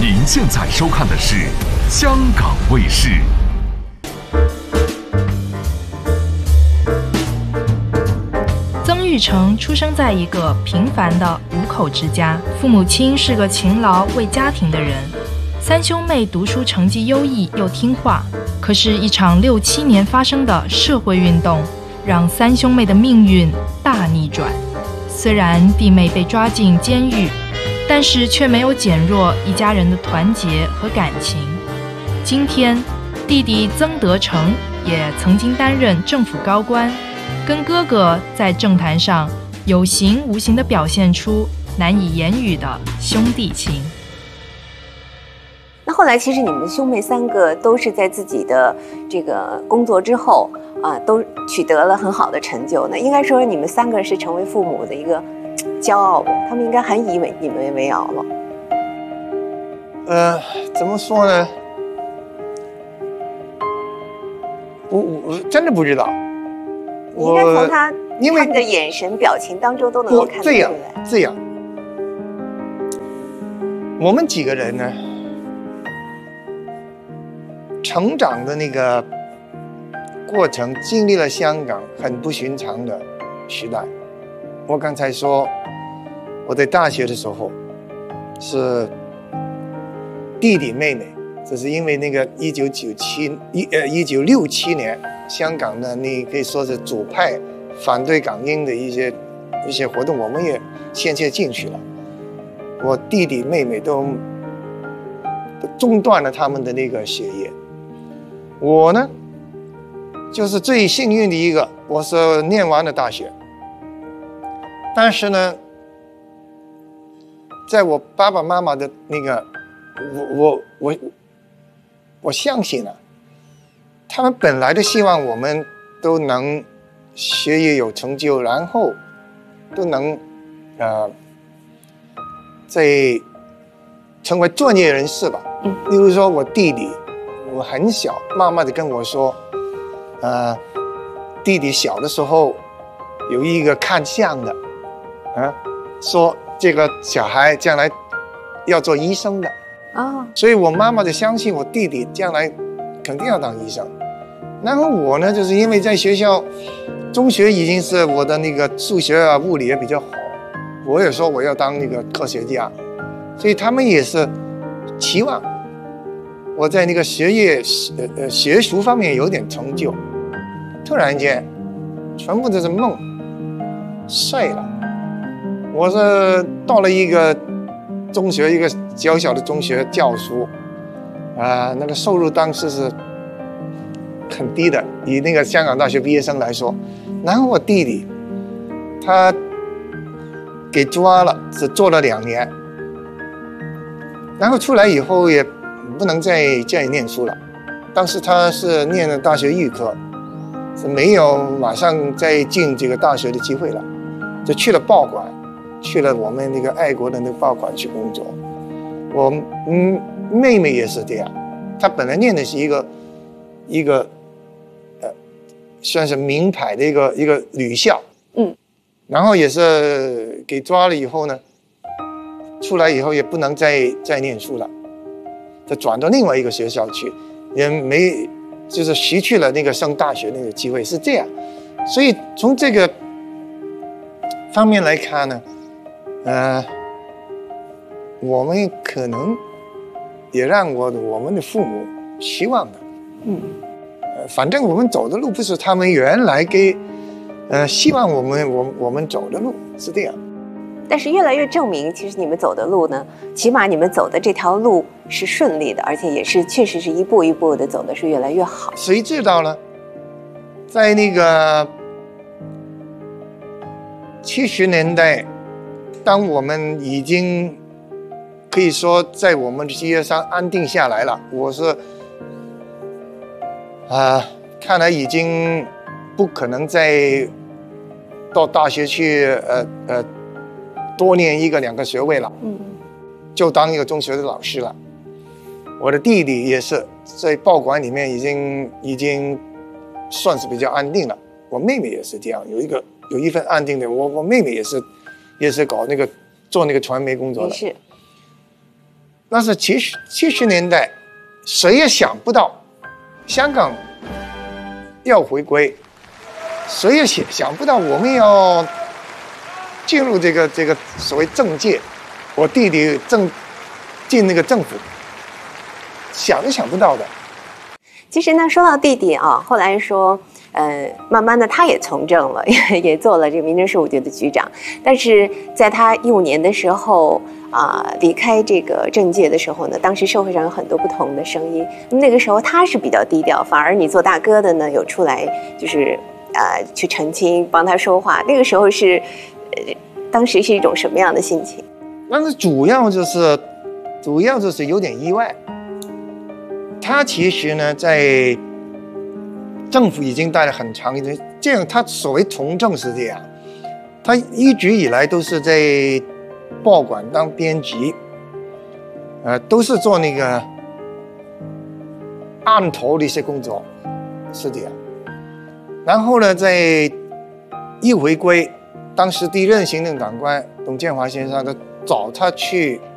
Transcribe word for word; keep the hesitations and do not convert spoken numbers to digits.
您现在收看的是香港卫视。 曾钰成出生在一个平凡的五口之家，父母亲是个勤劳为家庭的人，三兄妹读书成绩优异又听话。可是，一场六七年发生的社会运动，让三兄妹的命运大逆转。虽然弟妹被抓进监狱，但是却没有减弱一家人的团结和感情。今天，弟弟曾德成也曾经担任政府高官，跟哥哥在政坛上有形无形地表现出难以言语的兄弟情。 那后来，其实你们兄妹三个都是在自己的这个工作之后啊，都取得了很好的成就。那应该说，你们三个是成为父母的一个骄傲吧？他们应该很以为你们为傲了。 呃，怎么说呢？我我真的不知道。 你应该从他因为他们的眼神、表情当中都能够看得出来。 这样这样，我们几个人呢，成长的那个过程，经历了香港很不寻常的时代。我刚才说，我在大学的时候是弟弟妹妹，这是因为那个一九九七一呃一九六七年香港的那可以说是左派反对港英的一些一些活动，我们也先切进去了。我弟弟妹妹都都中断了他们的那个学业。我呢，就是最幸运的一个，我是念完了大学。但是呢，在我爸爸妈妈的那个，我我我我相信啊，他们本来都希望我们都能学业有成就，然后都能呃，在成为专业人士吧。嗯，例如说我弟弟，我很小，妈妈就跟我说，呃，弟弟小的时候有一个看相的。啊，说这个小孩将来要做医生的啊，哦，所以我妈妈就相信我弟弟将来肯定要当医生。然后我呢，就是因为在学校，中学已经是我的那个数学啊、物理也比较好，我也说我要当那个科学家，所以他们也是期望我在那个学业呃呃学术方面有点成就。突然间，全部都是梦碎了。我是到了一个中学，一个小小的中学教书，啊、呃，那个收入当时是很低的，以那个香港大学毕业生来说。然后我弟弟，他给抓了，只做了两年，然后出来以后也不能再再念书了。当时他是念了大学预科，是没有马上再进这个大学的机会了，就去了报馆。去了我们那个爱国的那个报馆去工作。我嗯妹妹也是这样，她本来念的是一个一个呃算是名牌的一个一个女校，嗯，然后也是给抓了以后呢，出来以后也不能再再念书了，就转到另外一个学校去，也没就是失去了那个上大学那个机会，是这样。所以从这个方面来看呢。呃，我们可能也让我我们的父母希望的，嗯，呃，反正我们走的路不是他们原来给，呃，希望我们我我们走的路是这样。 但是越来越证明，其实你们走的路呢，起码你们走的这条路是顺利的，而且也是确实是一步一步的走的是越来越好。 谁知道呢？在那个七十年代。当我们已经可以说在我们的事业上安定下来了，我是啊、呃，看来已经不可能再到大学去呃呃多念一个两个学位了，嗯，就当一个中学的老师了。我的弟弟也是在报馆里面已经已经算是比较安定了，我妹妹也是这样，有一个有一份安定的，我我妹妹也是。也是搞那个做那个传媒工作的。 是。 那是七十七十年代，谁也想不到香港要回归，谁也想想不到我们要进入这个这个所谓政界，我弟弟正进那个政府，想都想不到的。 其实呢，说到弟弟啊，后来说，呃，慢慢的他也从政了，也也做了这个民政事务局的局长。但是在他一五年的时候啊、呃，离开这个政界的时候呢，当时社会上有很多不同的声音。那个时候他是比较低调，反而你做大哥的呢，有出来就是呃去澄清，帮他说话。那个时候是，呃，当时是一种什么样的心情？ 那是主要就是，主要就是有点意外。他其实呢，在政府已经待了很长一段，这样他所谓从政是这样，他一直以来都是在报馆当编辑，呃，都是做那个案头的一些工作，是这样。然后呢，在一回归，当时第一任行政长官董建华先生都找他去